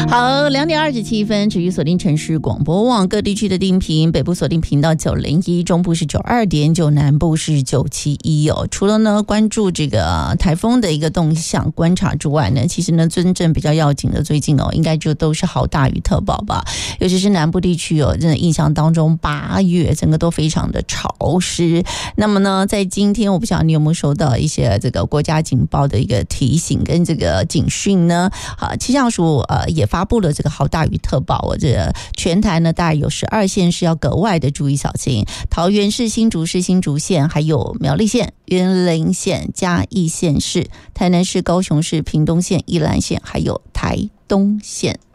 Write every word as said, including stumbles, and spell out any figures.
好，两点二十七分，持续锁定城市广播网各地区的定频，北部锁定频道九零一，中部是九二点九，南部是九七一哦。除了呢关注这个台风的一个动向观察之外呢，其实呢真正比较要紧的最近哦，应该就都是豪大雨特报吧，尤其是南部地区哦，真的印象当中八月整个都非常的潮湿。那么呢，在今天我不晓得你有没有收到一些这个国家警报的一个提醒跟这个警讯呢？啊，气象署呃也发布了这个豪大雨特报，我这个全台呢大概有十二县市要格外的注意小心，桃园市、新竹市、新竹县，还有苗栗县、云林县、嘉义县市、台南市、高雄市、屏东县、宜兰县，还有台东县。